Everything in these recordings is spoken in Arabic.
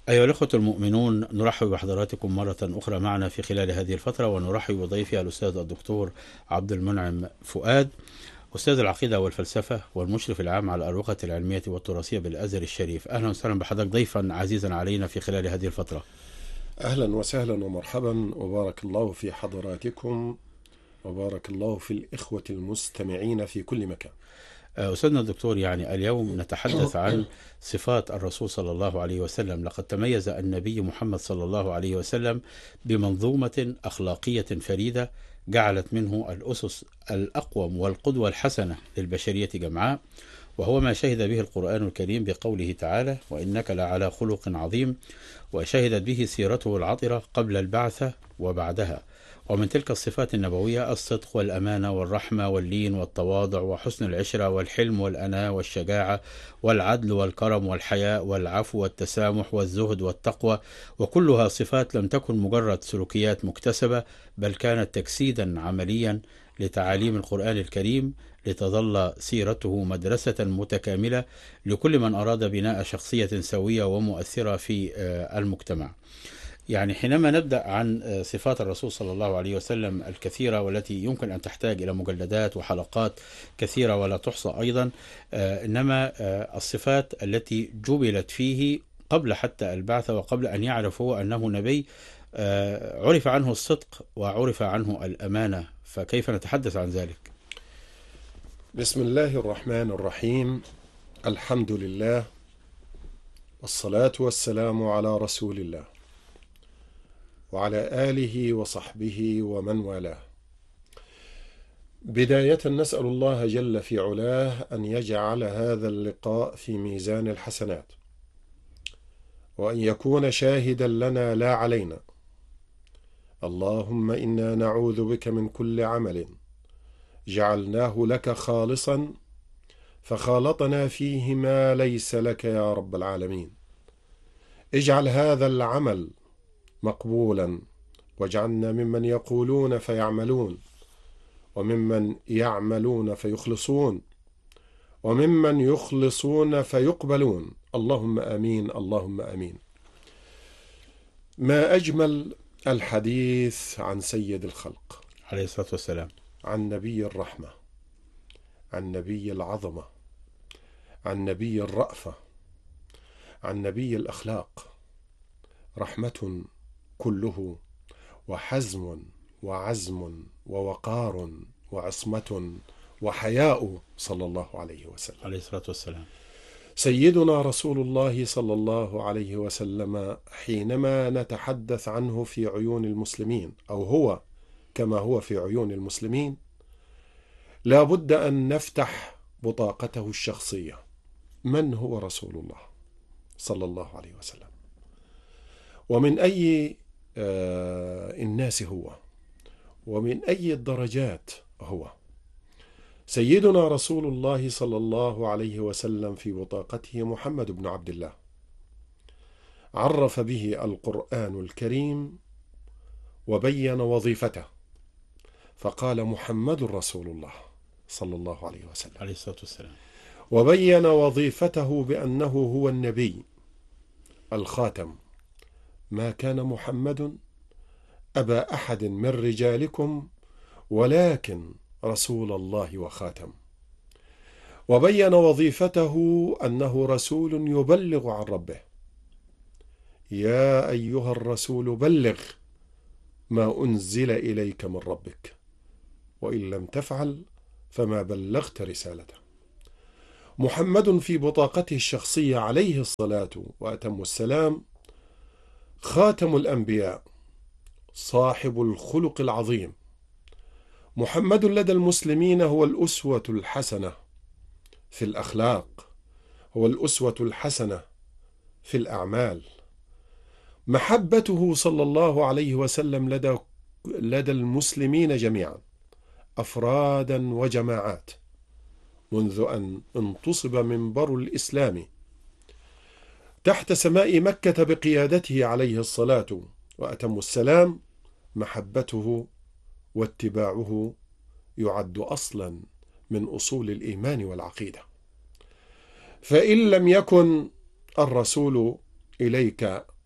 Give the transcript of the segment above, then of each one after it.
أيها الأخوة المؤمنون، نرحب بحضراتكم مرة أخرى معنا في خلال هذه الفترة، ونرحب بضيفي الأستاذ الدكتور عبد المنعم فؤاد، أستاذ العقيدة والفلسفة والمشرف العام على الأروقة العلمية والتراثية بالأزهر الشريف. أهلا وسهلا بحضرتك ضيفا عزيزا علينا في خلال هذه الفترة. أهلا وسهلا ومرحبا، وبارك الله في حضراتكم، وبارك الله في الإخوة المستمعين في كل مكان. أستاذنا الدكتور، اليوم نتحدث عن صفات الرسول صلى الله عليه وسلم. لقد تميز النبي محمد صلى الله عليه وسلم بمنظومة أخلاقية فريدة جعلت منه الأسس الأقوم والقدوة الحسنة للبشرية جمعاء، وهو ما شهد به القرآن الكريم بقوله تعالى: وإنك لعلى خلق عظيم، وشهدت به سيرته العطرة قبل البعثة وبعدها. ومن تلك الصفات النبوية الصدق والأمانة والرحمة واللين والتواضع وحسن العشرة والحلم والأناة والشجاعة والعدل والكرم والحياء والعفو والتسامح والزهد والتقوى، وكلها صفات لم تكن مجرد سلوكيات مكتسبة، بل كانت تجسيدا عمليا لتعاليم القرآن الكريم، لتظل سيرته مدرسة متكاملة لكل من أراد بناء شخصية سوية ومؤثرة في المجتمع. حينما نبدأ عن صفات الرسول صلى الله عليه وسلم الكثيرة، والتي يمكن أن تحتاج إلى مجلدات وحلقات كثيرة ولا تحصى أيضا، إنما الصفات التي جبلت فيه قبل حتى البعثة وقبل أن يعرف هو أنه نبي، عرف عنه الصدق وعرف عنه الأمانة، فكيف نتحدث عن ذلك؟ بسم الله الرحمن الرحيم. الحمد لله، والصلاة والسلام على رسول الله وعلى آله وصحبه ومن والاه. بداية نسأل الله جل في علاه أن يجعل هذا اللقاء في ميزان الحسنات، وأن يكون شاهدا لنا لا علينا. اللهم إنا نعوذ بك من كل عمل جعلناه لك خالصا فخالطنا فيه ما ليس لك يا رب العالمين. اجعل هذا العمل مقبولا، واجعلنا ممن يقولون فيعملون، وممن يعملون فيخلصون، وممن يخلصون فيقبلون. اللهم آمين، اللهم آمين. ما أجمل الحديث عن سيد الخلق عليه الصلاة والسلام، عن نبي الرحمة، عن نبي العظمة، عن نبي الرأفة، عن نبي الأخلاق. رحمة كله، وحزم وعزم ووقار وعصمة وحياء، صلى الله عليه وسلم. عليه الصلاة والسلام. سيدنا رسول الله صلى الله عليه وسلم حينما نتحدث عنه في عيون المسلمين، أو هو كما هو في عيون المسلمين، لا بد أن نفتح بطاقته الشخصية. من هو رسول الله صلى الله عليه وسلم؟ ومن أي الناس هو؟ ومن أي الدرجات هو؟ سيدنا رسول الله صلى الله عليه وسلم في بطاقته محمد بن عبد الله، عرف به القرآن الكريم وبين وظيفته، فقال محمد رسول الله صلى الله عليه وسلم عليه الصلاة والسلام. وبين وظيفته بأنه هو النبي الخاتم. ما كان محمد أبا أحد من رجالكم، ولكن رسول الله وخاتم. وبين وظيفته أنه رسول يبلغ عن ربه. يا أيها الرسول بلغ ما أنزل إليك من ربك، وإن لم تفعل فما بلغت رسالته. محمد في بطاقته الشخصية عليه الصلاة وأتم السلام خاتم الأنبياء، صاحب الخلق العظيم. محمد لدى المسلمين هو الأسوة الحسنة في الأخلاق، هو الأسوة الحسنة في الأعمال. محبته صلى الله عليه وسلم لدى المسلمين جميعا، أفرادا وجماعات، منذ أن انتصب منبر الإسلام تحت سماء مكة بقيادته عليه الصلاة وأتم السلام. محبته واتباعه يعد أصلا من أصول الإيمان والعقيدة. فإن لم يكن الرسول إليك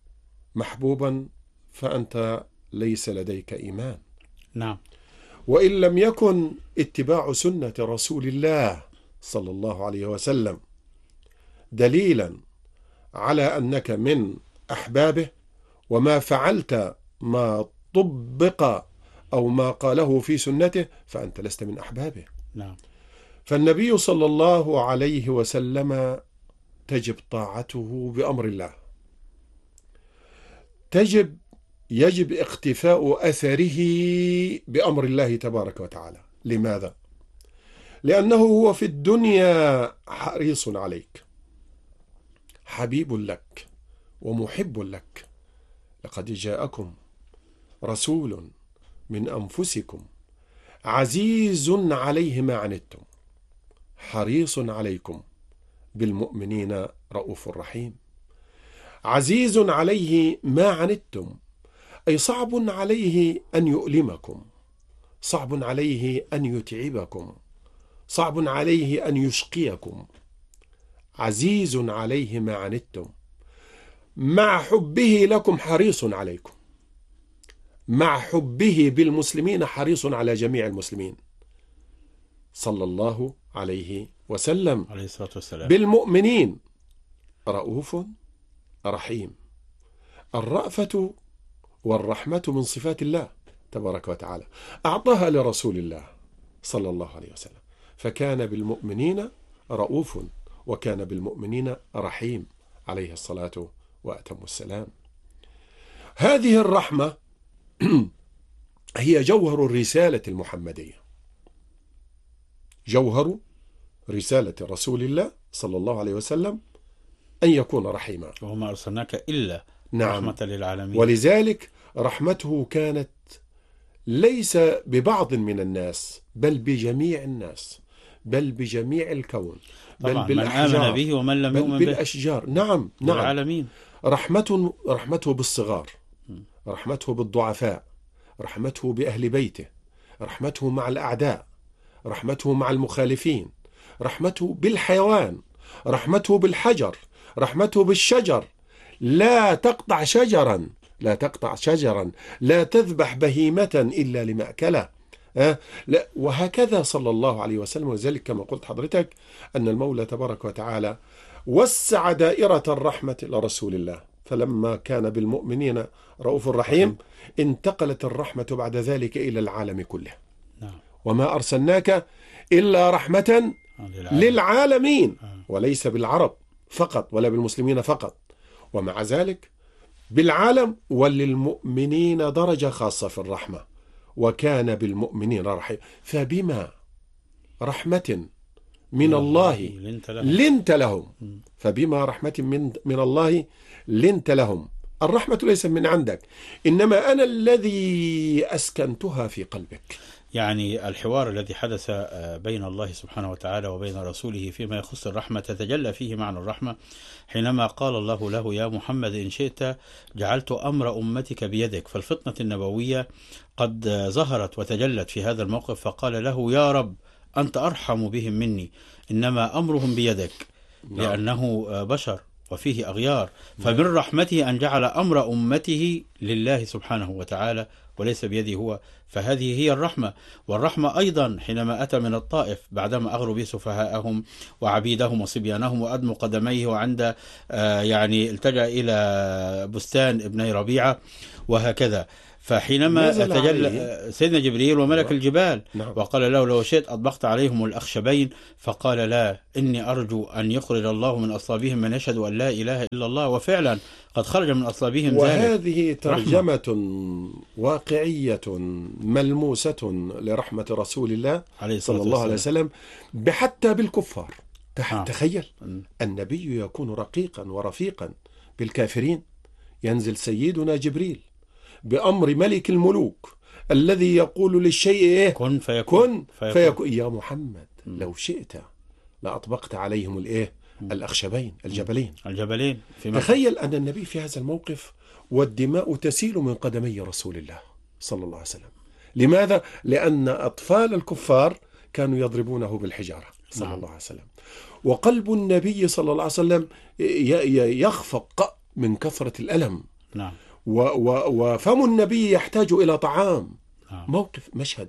محبوبا فأنت ليس لديك إيمان. نعم. وإن لم يكن اتباع سنة رسول الله صلى الله عليه وسلم دليلا على أنك من أحبابه، وما فعلت ما طبق أو ما قاله في سنته، فأنت لست من أحبابه. نعم. فالنبي صلى الله عليه وسلم تجب طاعته بأمر الله، يجب اقتفاء أثره بأمر الله تبارك وتعالى. لماذا؟ لأنه هو في الدنيا حريص عليك، حبيب لك ومحب لك. لقد جاءكم رسول من أنفسكم عزيز عليه ما عنتم حريص عليكم بالمؤمنين رؤوف رحيم. عزيز عليه ما عنتم، أي صعب عليه أن يؤلمكم، صعب عليه أن يتعبكم، صعب عليه أن يشقيكم. عزيز عليه ما عنتم، مع حبه لكم حريص عليكم، مع حبه بالمسلمين حريص على جميع المسلمين صلى الله عليه وسلم. عليه الصلاة والسلام. بالمؤمنين رؤوف رحيم. الرأفة والرحمة من صفات الله تبارك وتعالى، أعطاها لرسول الله صلى الله عليه وسلم، فكان بالمؤمنين رؤوف وكان بالمؤمنين رحيم عليه الصلاة وأتم السلام. هذه الرحمة هي جوهر الرسالة المحمدية، جوهر رسالة رسول الله صلى الله عليه وسلم أن يكون رحيما. وما أرسلناك إلا نعم. رحمة للعالمين. ولذلك رحمته كانت ليس ببعض من الناس، بل بجميع الناس، بل بجميع الكون، بل بالأحجار، من آمن به ومن لم يؤمن به، بالأشجار. نعم نعم. العالمين. رحمته بالصغار، رحمته بالضعفاء، رحمته بأهل بيته، رحمته مع الأعداء، رحمته مع المخالفين، رحمته بالحيوان، رحمته بالحجر، رحمته بالشجر. لا تقطع شجرا، لا تقطع شجرا، لا تذبح بهيمة إلا لمأكله. لا. وهكذا صلى الله عليه وسلم. وذلك كما قلت حضرتك أن المولى تبارك وتعالى وسع دائرة الرحمة لرسول الله، فلما كان بالمؤمنين رؤوف رحيم انتقلت الرحمة بعد ذلك إلى العالم كله. وما أرسلناك إلا رحمة للعالمين، وليس بالعرب فقط ولا بالمسلمين فقط، ومع ذلك بالعالم. وللمؤمنين درجة خاصة في الرحمة، وكان بالمؤمنين رحيم. فبما رحمة من الله لنت لهم، فبما رحمة من الله لنت لهم. الرحمة ليست من عندك، إنما أنا الذي أسكنتها في قلبك. يعني الحوار الذي حدث بين الله سبحانه وتعالى وبين رسوله فيما يخص الرحمة تتجلى فيه معنى الرحمة، حينما قال الله له: يا محمد إن شئت جعلت أمر أمتك بيدك. فالفطنة النبوية قد ظهرت وتجلت في هذا الموقف، فقال له: يا رب أنت أرحم بهم مني، إنما أمرهم بيدك، لأنه بشر وفيه أغيار. فمن رحمته أن جعل أمر أمته لله سبحانه وتعالى وليس بيده هو. فهذه هي الرحمة. والرحمة أيضا حينما أتى من الطائف بعدما أغروا به سفهاءهم وعبيدهم وصبيانهم وأدموا قدميه، وعند يعني التجأ إلى بستان ابني ربيعة وهكذا. فحينما تجلى سيدنا جبريل وملك الجبال وقال له: لو شئت أطبقت عليهم الأخشبين، فقال: لا، إني أرجو أن يخرج الله من أصلابهم من يشهد أن لا إله إلا الله. وفعلا قد خرج من أصلابهم ذلك. وهذه ترجمة واقعية ملموسة لرحمة رسول الله صلى الله عليه وسلم حتى بالكفار. تخيل النبي يكون رقيقا ورفيقا بالكافرين، ينزل سيدنا جبريل بأمر ملك الملوك الذي يقول للشيء كن فيكون. يا محمد لو شئت لأطبقت عليهم الأخشبين الجبلين. تخيل أن النبي في هذا الموقف والدماء تسيل من قدمي رسول الله صلى الله عليه وسلم. لماذا؟ لأن أطفال الكفار كانوا يضربونه بالحجارة صلى الله عليه وسلم، وقلب النبي صلى الله عليه وسلم يخفق من كثرة الألم نعم. وفم النبي يحتاج إلى طعام. نعم. موقف مشهد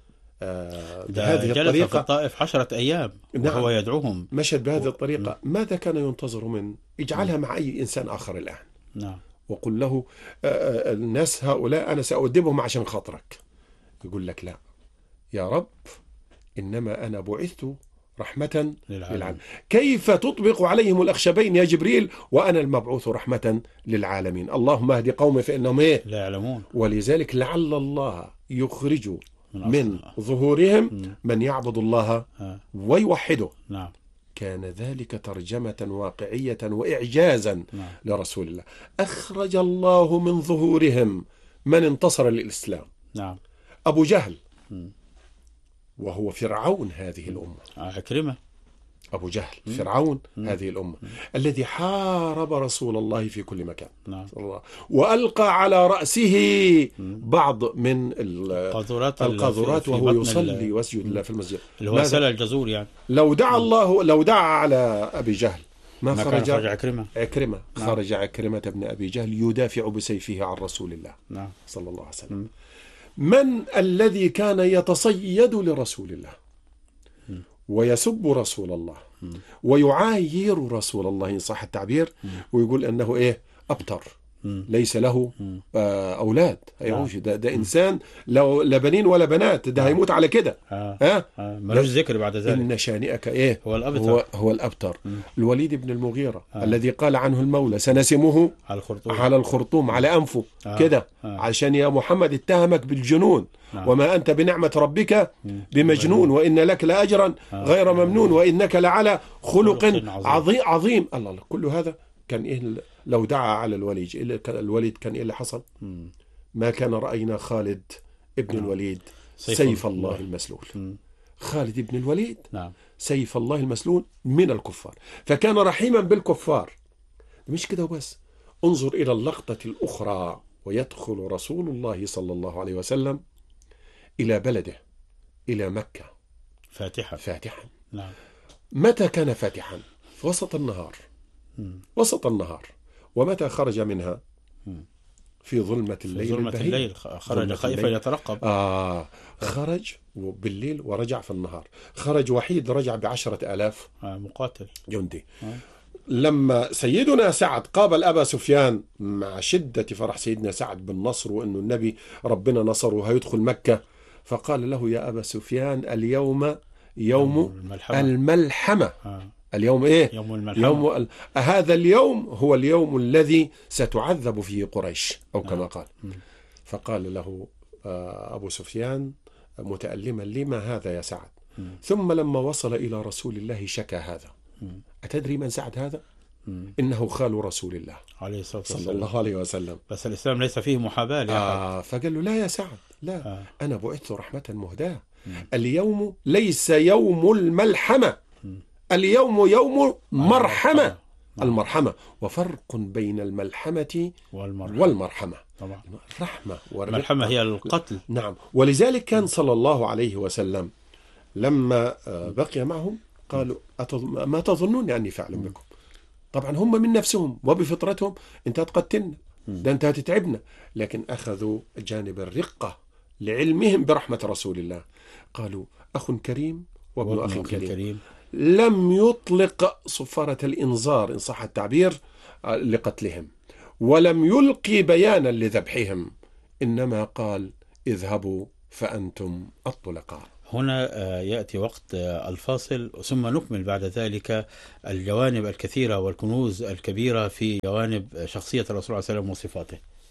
بهذه بهذه جلس في الطريقة. الطائف 10 أيام وهو يدعوهم. مشهد بهذه الطريقة. ماذا كان ينتظر منه؟ اجعلها مع أي إنسان آخر الآن. نعم. وقل له الناس هؤلاء أنا سأؤدبهم عشان خاطرك. يقول لك لا يا رب، إنما أنا بعثت رحمة للعالم. كيف تطبق عليهم الأخشبين يا جبريل وأنا المبعوث رحمة للعالمين؟ اللهم اهد قومي فإنهم لا يعلمون. ولذلك لعل الله يخرج من ظهورهم من يعبد الله ويوحده. نعم. كان ذلك ترجمة واقعية وإعجازا لرسول الله. أخرج الله من ظهورهم من انتصر للإسلام. نعم. أبو جهل وهو فرعون هذه الأمة. عكرمة. أبو جهل فرعون هذه الأمة الذي حارب رسول الله في كل مكان. نعم. وألقى على رأسه بعض من القاذورات وهو يصلي ويسجد الله في المسجد، اللي هو سلى الجزور يعني. لو دعا على أبي جهل ما خرج عكرمة. خرج عكرمة ابن أبي جهل يدافع بسيفه عن رسول الله صلى الله عليه وسلم. من الذي كان يتصيد لرسول الله ويسب رسول الله ويعاير رسول الله إن صح التعبير، ويقول أنه أبتر ليس له أولاد. ده إنسان لو لا بنين ولا بنات، ده هيموت على كده. ملوش ذكر بعد ذلك. إن شانئك هو الأبتر. الوليد بن المغيرة الذي قال عنه المولى سنسمه على الخرطوم على أنفه كده عشان يا محمد اتهمك بالجنون. وما أنت بنعمة ربك بمجنون وإن لك لأجرا غير ممنون وإنك لعلى خلق عظيم. الله كل هذا كان لو دعا على الوليد كان اللي حصل؟ ما كان رأينا خالد ابن الوليد سيف الله المسلول. خالد ابن الوليد سيف الله المسلول من الكفار، فكان رحيما بالكفار. مش كده وبس، انظر إلى اللقطة الأخرى. ويدخل رسول الله صلى الله عليه وسلم إلى بلده، إلى مكة فاتحا. نعم. متى كان فاتحا؟ في وسط النهار. وسط النهار. ومتى خرج منها؟ في ظلمة الليل. خرج خائفا يترقب. خرج بالليل ورجع في النهار. خرج وحيد، رجع ب10,000 مقاتل جندي. لما سيدنا سعد قابل أبا سفيان مع شدة فرح سيدنا سعد بالنصر وأنه النبي ربنا نصره وهيدخل مكة، فقال له يا أبا سفيان اليوم يوم الملحمة. اليوم يوم الملحمة. هذا اليوم هو اليوم الذي ستعذب فيه قريش أو كما قال. فقال له أبو سفيان متألما لما هذا يا سعد؟ ثم لما وصل إلى رسول الله شكى هذا. أتدري من سعد هذا؟ إنه خال رسول الله عليه الصلاة والسلام صلى الله عليه وسلم. بس الإسلام ليس فيه محاباة. فقال له لا يا سعد، لا أنا بعثت رحمة مهداة. اليوم ليس يوم الملحمة، اليوم يوم مرحمة. المرحمة، وفرق بين الملحمة والمرحمة. طبعا. الرحمة والملحمة هي القتل. نعم. ولذلك كان صلى الله عليه وسلم لما بقي معهم قالوا ما تظنون أني فاعل بكم؟ طبعا هم من نفسهم وبفطرتهم انت هتقتلنا، ده انت هتتعبنا، لكن أخذوا جانب الرقة لعلمهم برحمة رسول الله. قالوا أخ كريم وابن أخ كريم. لم يطلق صفارة الإنذار إن صح التعبير لقتلهم، ولم يلقي بيانا لذبحهم، إنما قال اذهبوا فأنتم الطلقاء. هنا يأتي وقت الفاصل، ثم نكمل بعد ذلك الجوانب الكثيرة والكنوز الكبيرة في جوانب شخصية الرسول صلى الله عليه وسلم وصفاته.